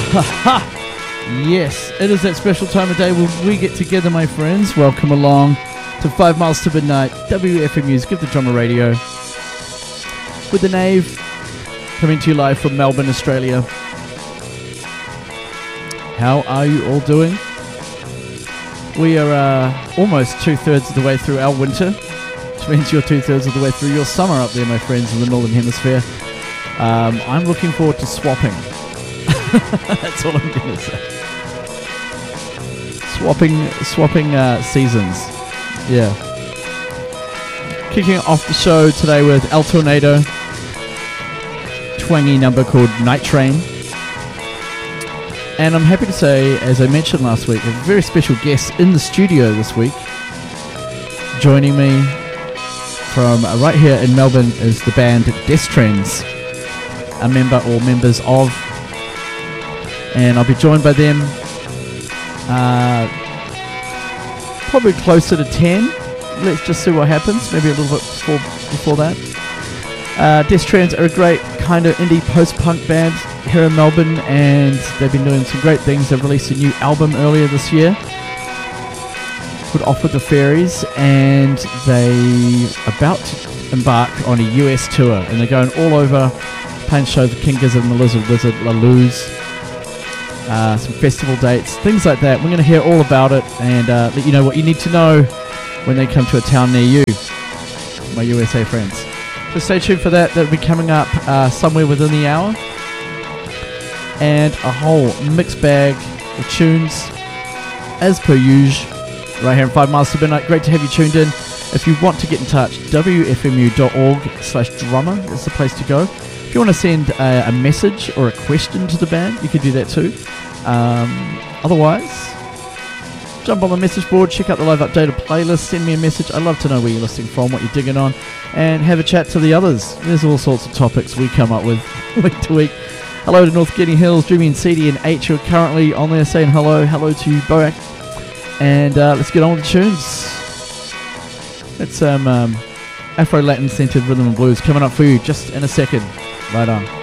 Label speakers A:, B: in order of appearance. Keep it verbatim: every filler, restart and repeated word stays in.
A: Yes, it is that special time of day where we get together, my friends. Welcome along to Five Miles to Midnight, W F M U's Give the Drummer Radio. With the Knave, coming to you live from Melbourne, Australia. How are you all doing? We are uh, almost two-thirds of the way through our winter, which means you're two-thirds of the way through your summer up there, my friends, in the Northern Hemisphere. Um, I'm looking forward to swapping. That's all I'm going to say. Swapping, swapping uh, seasons. Yeah. Kicking off the show today with El Tornado. Twangy number called Night Train. And I'm happy to say, as I mentioned last week, a very special guest in the studio this week. Joining me from right here in Melbourne is the band Destrends, a member or members of, and I'll be joined by them uh, probably closer to ten. Let's just see what happens, maybe a little bit before, before that. Uh, Destrends are a great kind of indie post-punk band here in Melbourne, and they've been doing some great things. They've released a new album earlier this year called Off With The Fairies, and they are about to embark on a U S tour, and they're going all over, playing shows with King Gizzard and the Lizard Wizard, La Luz, uh, some festival dates, things like that. We're going to hear all about it and uh, let you know what you need to know when they come to a town near you, my U S A friends. So stay tuned for that. That'll be coming up uh, somewhere within the hour. And a whole mixed bag of tunes, as per usual, right here in Five Miles to Midnight. Great to have you tuned in. If you want to get in touch, W F M U dot org slash drummer is the place to go. If you want to send a, a message or a question to the band, you can do that too. Um, otherwise, jump on the message board, check out the live updated playlist, send me a message. I'd love to know where you're listening from, what you're digging on, and have a chat to the others. There's all sorts of topics we come up with week to week. Hello to North Getting Hills, Dreamy and Seedy and H who are currently on there saying hello. Hello to you, Boak. And uh, let's get on with the tunes. It's some um, Afro-Latin centered rhythm and blues coming up for you just in a second. Right on.